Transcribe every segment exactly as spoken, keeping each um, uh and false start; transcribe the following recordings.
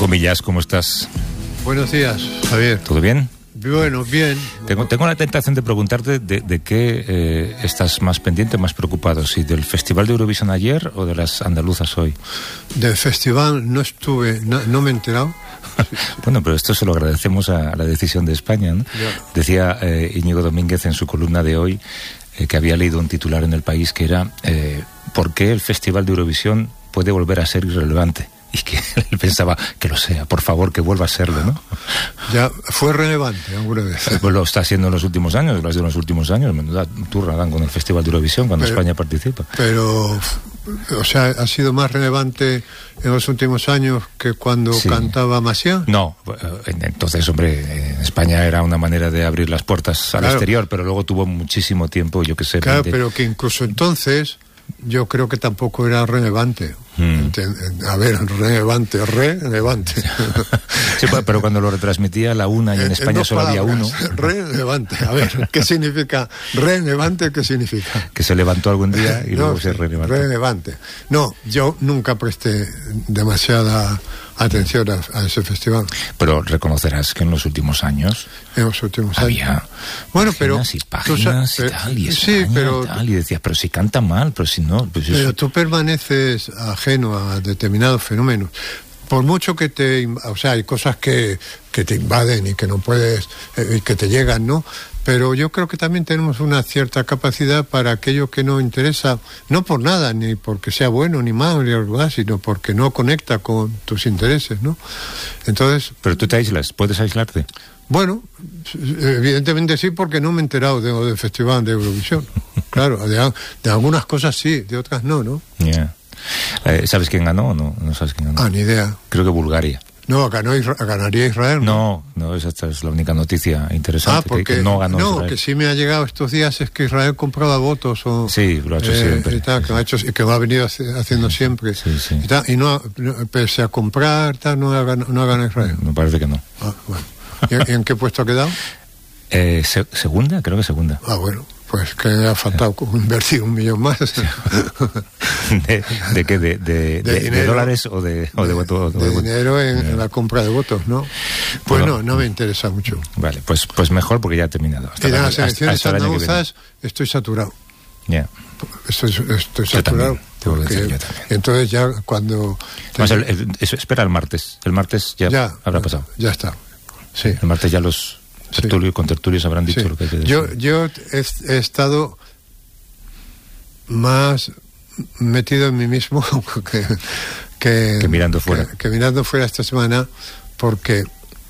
Paco Millás, ¿cómo estás? Buenos días, Javier. ¿Todo bien? Bueno, bien. Tengo, tengo la tentación de preguntarte de, de qué eh, estás más pendiente, más preocupado, si del Festival de Eurovisión ayer o de las andaluzas hoy. Del festival no estuve, no, no me he enterado. Bueno, pero esto se lo agradecemos a, a la decisión de España, ¿no? Ya. Decía eh, Íñigo Domínguez en su columna de hoy eh, que había leído un titular en El País que era eh, ¿por qué el Festival de Eurovisión puede volver a ser irrelevante? Y que él pensaba que lo sea, por favor, que vuelva a serlo, ¿no? Ya fue relevante alguna vez. Pues lo está haciendo en los últimos años, lo ha sido en los últimos años. Menuda turra dan con el Festival de Eurovisión cuando pero, España participa. Pero, o sea, ¿ha sido más relevante en los últimos años que cuando sí. cantaba Maciá? No, entonces, hombre, en España era una manera de abrir las puertas al claro. exterior, pero luego tuvo muchísimo tiempo, yo qué sé. Claro, veinte... pero que incluso entonces yo creo que tampoco era relevante. Hmm. A ver, relevante, relevante. Sí, pero cuando lo retransmitía la una y en, en España en solo palabras, había uno. Relevante, a ver, ¿qué significa relevante? ¿Qué significa? Que se levantó algún día y no, luego se relevantó. Relevante. No, yo nunca presté demasiada atención a, a ese festival. Pero reconocerás que en los últimos años en los últimos había años. Bueno, pero y páginas y tal y sí, España, pero y tal y decías, pero si canta mal, pero si no, pues pero eso... tú permaneces ajeno a determinados fenómenos. Por mucho que te, o sea, hay cosas que que te invaden y que no puedes eh, y que te llegan, ¿no? Pero yo creo que también tenemos una cierta capacidad para aquello que no interesa, no por nada, ni porque sea bueno ni malo, ni algo así, sino porque no conecta con tus intereses, ¿no? Entonces... Pero tú te aíslas, ¿puedes aislarte? Bueno, evidentemente sí, porque no me he enterado de, del Festival de Eurovisión. Claro, de, de algunas cosas sí, de otras no, ¿no? Ya. Yeah. Eh, ¿Sabes quién ganó o no? No sabes quién ganó. Ah, ni idea. Creo que Bulgaria. No, ganó Isra- ganaría Israel. No, no, no, esa es la única noticia interesante. Ah, porque que, que no ganó no, Israel. Que sí me ha llegado estos días es que Israel compraba votos o sí, lo ha hecho eh, siempre. Y tal, sí, que, sí. Lo ha hecho, que lo ha venido haciendo siempre. Sí, sí. Y, tal, y no, pese a comprar, tal, no ha ganado, no ha ganado Israel. Me parece que no. Ah, bueno. ¿Y en, en qué puesto ha quedado? Eh, se, segunda, creo que segunda. Ah, bueno. Pues que le ha faltado invertir un millón más. ¿De, de qué? ¿De, de, de, de, de dólares o de, o de, votos? De, de, de dinero en, en la compra de votos, ¿no? Pues bueno, no, no me interesa mucho. Vale, pues, pues mejor porque ya ha terminado. Hasta en las elecciones andaluzas estoy saturado. Ya. Yeah. Estoy, estoy saturado. Tengo que decir, yo también. Entonces ya cuando... Más el, el, eso, espera el martes. El martes ya, ya habrá pasado. Ya está. Sí. El martes ya los... Tertulio, sí. Con tertulios habrán dicho sí. lo que hay que decir. Yo, yo he, he estado más metido en mí mismo que, que, que mirando fuera. Que, que mirando fuera esta semana, porque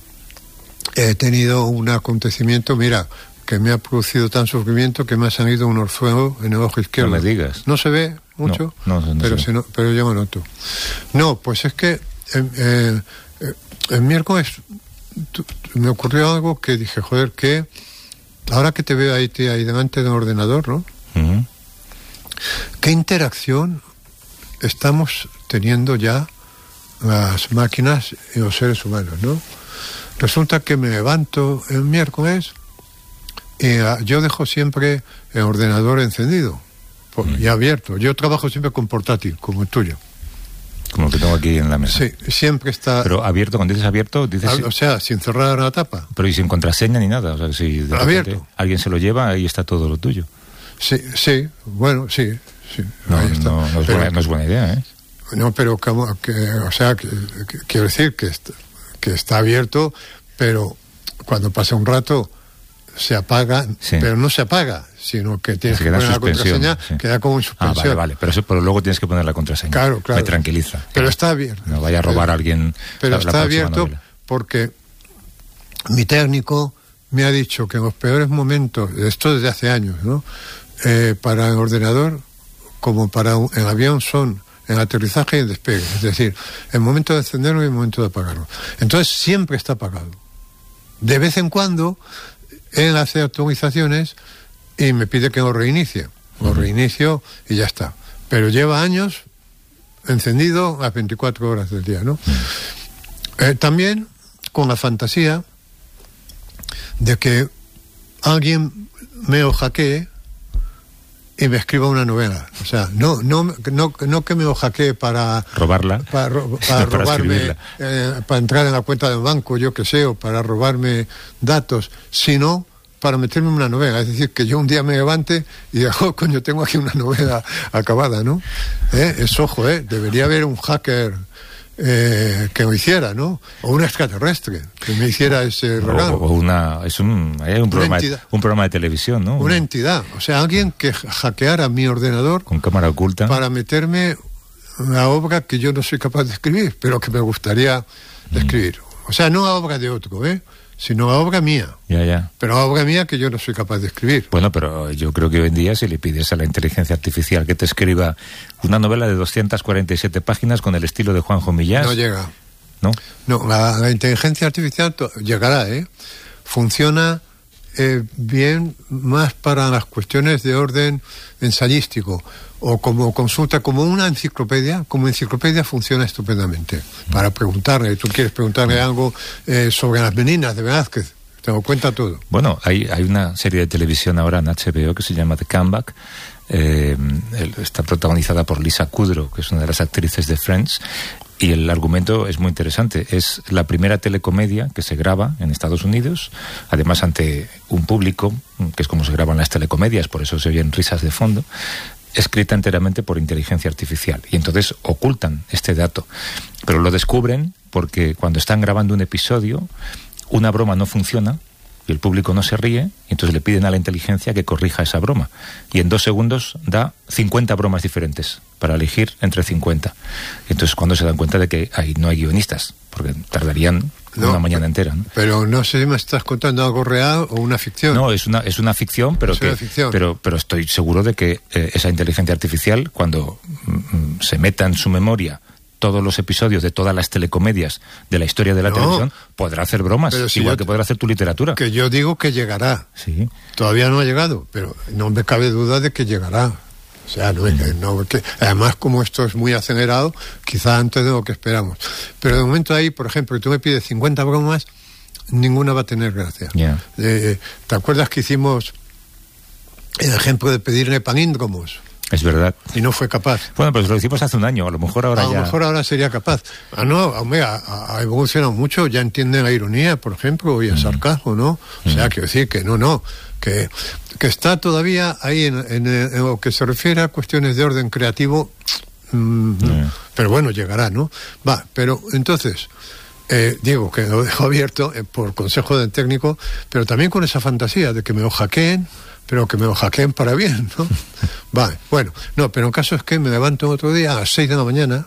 he tenido un acontecimiento, mira, que me ha producido tan sufrimiento que me ha salido un orzuelo en el ojo izquierdo. No me digas. No se ve mucho, no, no, no pero, se se no, pero yo me noto. No, pues es que eh, eh, el miércoles me ocurrió algo que dije, joder, que ahora que te veo ahí, tía, ahí delante del ordenador, ¿no? Uh-huh. ¿Qué interacción estamos teniendo ya las máquinas y los seres humanos, ¿no? Resulta que me levanto el miércoles y uh, yo dejo siempre el ordenador encendido por, uh-huh. y abierto. Yo trabajo siempre con portátil, como el tuyo. Como el que tengo aquí en la mesa. Sí, siempre está... Pero abierto, cuando dices abierto, dices... O sea, sin cerrar la tapa. Pero y sin contraseña ni nada. O sea, si de abierto. Alguien se lo lleva, ahí está todo lo tuyo. Sí, sí, bueno, sí. sí no, ahí está. No, no, es pero, buena, no es buena idea, ¿eh? No, pero como que, o sea, que, que, quiero decir que está, que está abierto, pero cuando pasa un rato se apaga, sí. pero no se apaga, sino que tienes que poner la contraseña, sí. queda como en suspensión. Ah, vale, vale, pero, eso, pero luego tienes que poner la contraseña. Claro, claro. Me tranquiliza. Pero claro. Está abierto. No vaya a robar pero, a alguien. Pero la, está la abierto novela. Porque mi técnico me ha dicho que en los peores momentos, esto desde hace años, ¿no? Eh, para el ordenador, como para un, el avión, son en aterrizaje y en despegue. Es decir, el momento de encenderlo y el momento de apagarlo. Entonces siempre está apagado. De vez en cuando él hace actualizaciones y me pide que lo reinicie. Lo uh-huh. reinicio y ya está. Pero lleva años encendido las veinticuatro horas del día, ¿no? Uh-huh. Eh, también con la fantasía de que alguien me lo hackee y me escriba una novela. O sea, no no no, no que me lo hackee para robarla, para, ro, para, para robarme, eh, para entrar en la cuenta del banco, yo que sé, o para robarme datos, sino para meterme en una novela. Es decir, que yo un día me levante y diga, oh, coño, tengo aquí una novela acabada, ¿no? ¿Eh? Es ojo, ¿eh? Debería haber un hacker Eh, que lo hiciera, ¿no? O un extraterrestre que me hiciera ese regalo. O, o una es un, hay un programa de, un programa de televisión, ¿no? Una entidad, o sea, alguien que hackeara mi ordenador con cámara oculta para meterme una obra que yo no soy capaz de escribir, pero que me gustaría mm. escribir. O sea, no a obra de otro, ¿eh? Sino a obra mía. Ya, ya. Pero a obra mía que yo no soy capaz de escribir. Bueno, pero yo creo que hoy en día, si le pides a la inteligencia artificial que te escriba una novela de doscientas cuarenta y siete páginas con el estilo de Juanjo Millás... No llega. ¿No? No, la, la inteligencia artificial to- llegará, ¿eh? Funciona eh, bien más para las cuestiones de orden ensayístico, o como consulta, como una enciclopedia. Como enciclopedia funciona estupendamente. Para preguntarle, tú quieres preguntarle algo eh, sobre las meninas de Velázquez, te lo cuenta todo. Bueno, hay, hay una serie de televisión ahora en H B O que se llama The Comeback. Eh, está protagonizada por Lisa Kudrow, que es una de las actrices de Friends, y el argumento es muy interesante. Es la primera telecomedia que se graba en Estados Unidos, además ante un público, que es como se graban las telecomedias, por eso se oyen risas de fondo, escrita enteramente por inteligencia artificial. Y entonces ocultan este dato. Pero lo descubren porque cuando están grabando un episodio, una broma no funciona y el público no se ríe, y entonces le piden a la inteligencia que corrija esa broma. Y en dos segundos da cincuenta bromas diferentes para elegir entre cincuenta. Y entonces cuando se dan cuenta de que ahí no hay guionistas, porque tardarían no, una mañana entera, ¿no? Pero no sé si me estás contando algo real o una ficción. No, es una, es una ficción, pero, que, ficción. pero, pero estoy seguro de que eh, esa inteligencia artificial, cuando mm, se meta en su memoria todos los episodios de todas las telecomedias de la historia de la no, televisión, podrá hacer bromas, si igual que podrá hacer tu literatura. Que yo digo que llegará. Sí. Todavía no ha llegado, pero no me cabe duda de que llegará. O sea, no, mm. no, que, además, como esto es muy acelerado, quizá antes de lo que esperamos. Pero de momento ahí, por ejemplo, tú me pides cincuenta bromas, ninguna va a tener gracia. Yeah. Eh, ¿Te acuerdas que hicimos el ejemplo de pedirle palíndromos? Es verdad. Y no fue capaz. Bueno, pues lo hicimos hace un año, a lo mejor ahora a ya... A lo mejor ahora sería capaz. Ah, no, hombre, ha, ha evolucionado mucho, ya entienden la ironía, por ejemplo, y el mm. sarcasmo, ¿no? O sea, mm. quiero decir que no, no, que, que está todavía ahí en, en, en lo que se refiere a cuestiones de orden creativo, mmm, mm. pero bueno, llegará, ¿no? Va, pero entonces... Eh, digo que lo dejo abierto eh, por consejo del técnico, pero también con esa fantasía de que me lo hackeen, pero que me lo hackeen para bien, ¿no? Vale, bueno, no, pero el caso es que me levanto otro día a las seis de la mañana,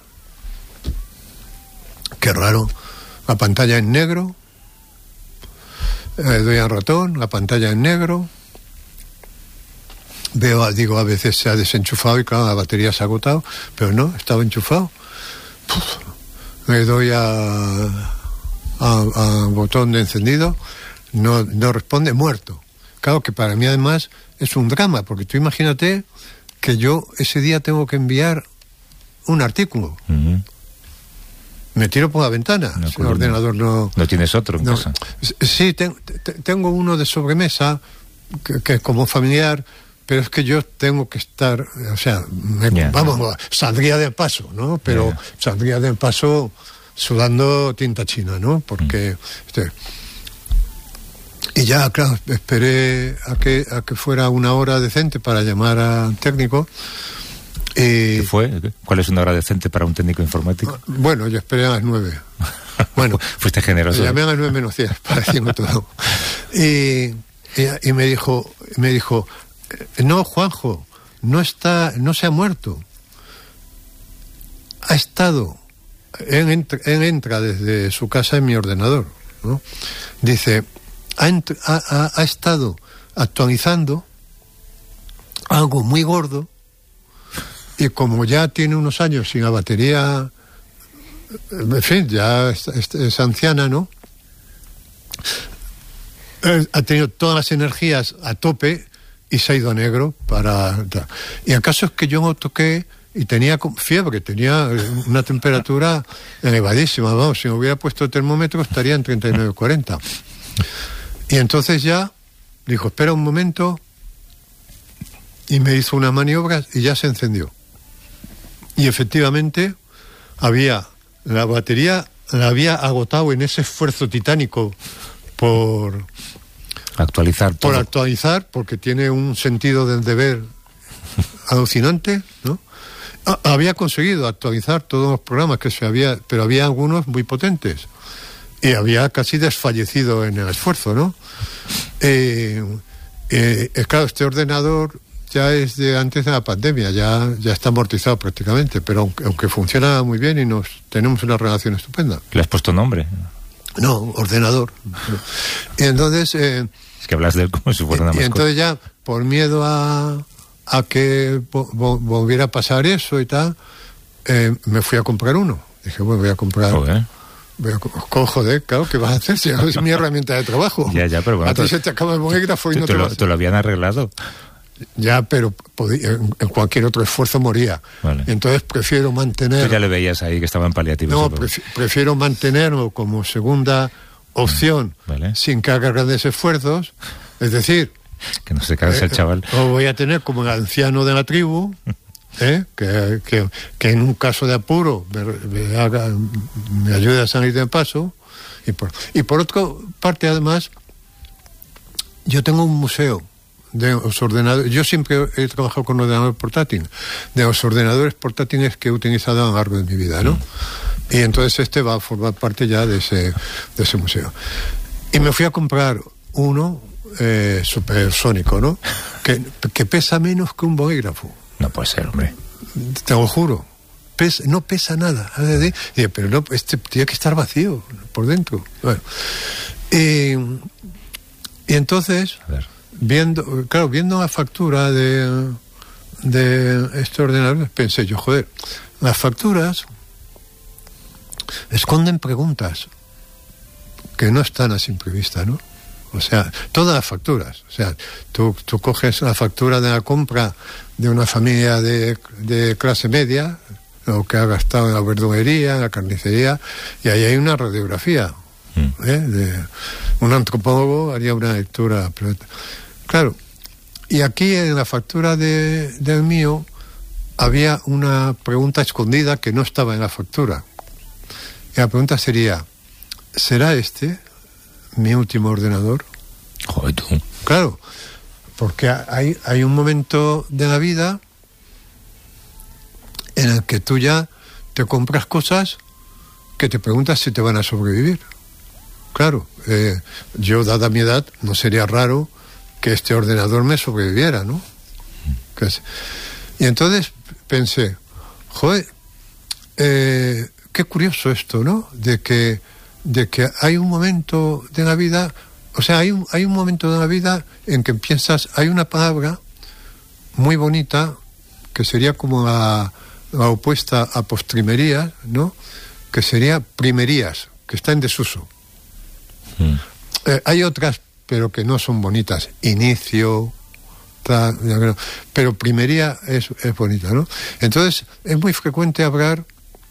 qué raro, la pantalla en negro, eh, doy al ratón, la pantalla en negro, veo, digo, a veces se ha desenchufado y claro, la batería se ha agotado, pero no, estaba enchufado. Puf, me doy a, a, a botón de encendido, no, no responde, muerto. Claro que para mí además es un drama, porque tú imagínate que yo ese día tengo que enviar un artículo. Uh-huh. Me tiro por la ventana, no, si el ordenador no... ¿No tienes otro en no, casa? Sí, ten, te, tengo uno de sobremesa, que, que es como familiar, pero es que yo tengo que estar, o sea, me, yeah, vamos, yeah. saldría del paso, ¿no? Pero yeah. saldría del paso sudando tinta china, ¿no? Porque... Mm. Este, y ya, claro, esperé a que, a que fuera una hora decente para llamar al técnico. Y, ¿Qué fue? ¿Cuál es una hora decente para un técnico informático? Bueno, yo esperé a las nueve. Bueno, fuiste generoso. Llamé a las nueve menos diez, para decirlo todo. Y, y, y me dijo, me dijo... No, Juanjo, no está, no se ha muerto. Ha estado, él entra, él entra desde su casa en mi ordenador, ¿no? Dice, ha, ha, ha estado actualizando algo muy gordo y como ya tiene unos años sin la batería, en fin, ya es, es, es anciana, ¿no? Ha tenido todas las energías a tope y se ha ido a negro para... Y el caso es que yo me toqué y tenía fiebre, tenía una temperatura elevadísima, vamos, si me hubiera puesto el termómetro estaría en treinta y nueve cuarenta. Y entonces ya dijo, espera un momento, y me hizo unas maniobras y ya se encendió. Y efectivamente había, la batería la había agotado en ese esfuerzo titánico por actualizar todo. Por actualizar, porque tiene un sentido del deber alucinante, ¿no? Había conseguido actualizar todos los programas que se había, pero había algunos muy potentes y había casi desfallecido en el esfuerzo, ¿no? Eh, eh, claro, este ordenador ya es de antes de la pandemia, ya, ya está amortizado prácticamente, pero aunque, aunque funciona muy bien y nos tenemos una relación estupenda. ¿Le has puesto nombre? No, ordenador. Y entonces... Eh, es que hablas de él como si fuera una mascota. Y entonces ya, por miedo a... a que vo- vo- volviera a pasar eso y tal, eh, me fui a comprar uno. Dije, bueno, voy a comprar... Joder. Voy a co- joder, claro, ¿qué vas a hacer si es mi herramienta de trabajo? Ya, ya, pero bueno... A ti tú, se te acaba el bolígrafo y tú, no te, te lo, vas. te lo habían arreglado. Ya, pero podía, en, en cualquier otro esfuerzo moría. Vale. Entonces prefiero mantener... Tú ya le veías ahí que estaba en paliativos. No, prefi- prefiero mantenerlo como segunda opción, vale, sin que haga grandes esfuerzos. Es decir... Que no se canse eh, el chaval. O voy a tener como el anciano de la tribu... ¿Eh? Que, que, que en un caso de apuro me, me, haga, me ayude a salir de paso. Y por, y por otra parte, además, yo tengo un museo de los ordenadores. Yo siempre he trabajado con ordenadores portátiles, de los ordenadores portátiles que he utilizado a lo largo de mi vida, ¿no? Y entonces este va a formar parte ya de ese, de ese museo. Y me fui a comprar uno eh, supersónico, ¿no? Que, que pesa menos que un bolígrafo. No puede ser, hombre. Te lo juro. Pesa, no pesa nada. Y, pero no, este tiene que estar vacío por dentro. Bueno. Y, y entonces, viendo, claro, viendo la factura de, de este ordenador, pensé yo, joder, las facturas esconden preguntas que no están a simple vista, ¿no? O sea, todas las facturas. O sea, tú, tú coges la factura de la compra de una familia de, de clase media, lo que ha gastado en la verdulería, en la carnicería, y ahí hay una radiografía. Mm. ¿eh? De, un antropólogo haría una lectura. Claro, y aquí en la factura de, del mío había una pregunta escondida que no estaba en la factura. Y la pregunta sería, ¿será este mi último ordenador? Joder, tú. Claro, porque hay, hay un momento de la vida en el que tú ya te compras cosas que te preguntas si te van a sobrevivir. Claro, eh, yo, dada mi edad, no sería raro que este ordenador me sobreviviera, ¿no? Y entonces pensé, joder, eh, qué curioso esto, ¿no? De que de que hay un momento de la vida, o sea, hay un, hay un momento de la vida en que piensas, hay una palabra muy bonita que sería como la, la opuesta a postrimerías, ¿no? Que sería primerías, que está en desuso. Mm. Eh, hay otras, pero que no son bonitas, inicio, tal, pero primería es, es bonita, ¿no? Entonces, es muy frecuente hablar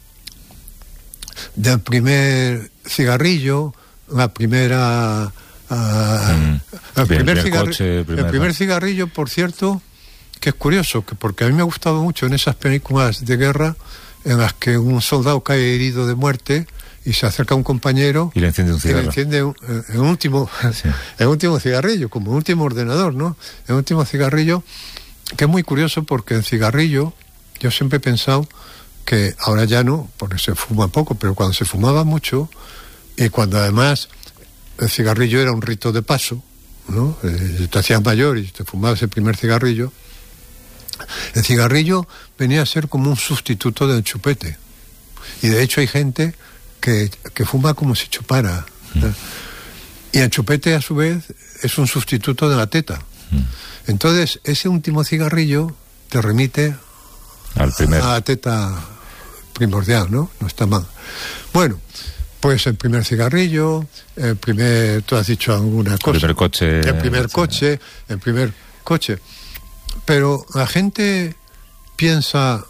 del primer cigarrillo, la primera uh, mm, el, bien, primer bien cigarri- coche, el primer cigarrillo, por cierto, que es curioso, que porque a mí me ha gustado mucho en esas películas de guerra en las que un soldado cae herido de muerte y se acerca a un compañero y le enciende un cigarro, y le enciende un, el último sí. el último cigarrillo, como un último ordenador, ¿no? El último cigarrillo, que es muy curioso porque el cigarrillo, yo siempre he pensado que ahora ya no, porque se fuma poco, pero cuando se fumaba mucho, y cuando además el cigarrillo era un rito de paso, ¿no? Eh, te hacías mayor y te fumabas el primer cigarrillo, el cigarrillo venía a ser como un sustituto del chupete. Y de hecho hay gente que, que fuma como si chupara. Mm. Y el chupete, a su vez, es un sustituto de la teta. Mm. Entonces, ese último cigarrillo te remite al primer. a la teta primordial, ¿no? No está mal. Bueno, pues el primer cigarrillo, el primer, tú has dicho alguna cosa. El primer coche. El primer coche, el primer coche. Pero la gente piensa,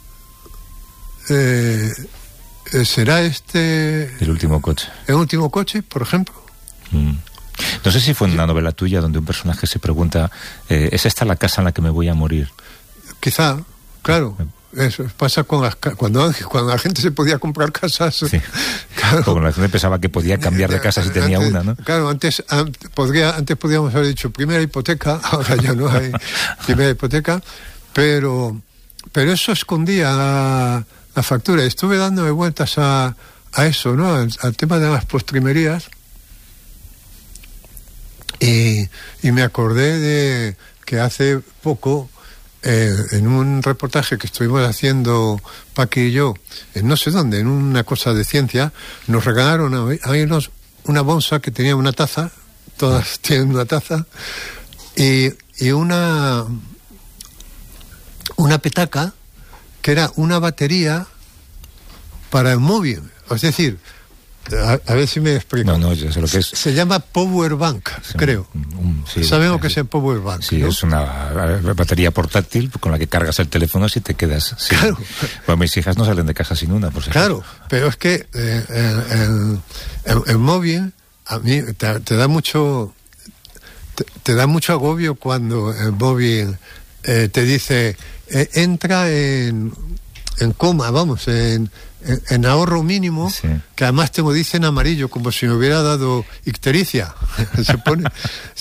eh, ¿será este el último coche? ¿El último coche, por ejemplo? Mm. No sé si fue en una novela tuya donde un personaje se pregunta, eh, ¿es esta la casa en la que me voy a morir? Quizá, claro. Eso pasa con las, cuando, cuando la gente se podía comprar casas. Sí. Claro. Como la gente pensaba que podía cambiar de casa si tenía antes, una, ¿no? Claro, antes, antes, podría, antes podríamos haber dicho primera hipoteca, ahora ya no hay primera hipoteca, pero, pero eso escondía la, la factura. Estuve dándome vueltas a, a eso, ¿no? Al, al tema de las postrimerías, y, y me acordé de que hace poco, Eh, en un reportaje que estuvimos haciendo Paqui y yo, en no sé dónde, en una cosa de ciencia, nos regalaron a, a unos, una bolsa que tenía una taza, todas tienen una taza, y, y una, una petaca que era una batería para el móvil. Es decir, a, a ver si me explico. No, no, yo sé lo que es. Se llama Power Bank, sí, creo. Un, un, sí, Sabemos sí, que es el Power Bank. Sí, ¿no? es una batería portátil con la que cargas el teléfono si te quedas sin. Claro. Bueno, mis hijas no salen de casa sin una, por si Claro, pero es que eh, el, el, el, el móvil a mí te, te da mucho te, te da mucho agobio cuando el móvil eh, te dice eh, entra en, en coma, vamos, en En, en ahorro mínimo, sí. Que además te lo dice en amarillo, como si me hubiera dado ictericia. Se pone,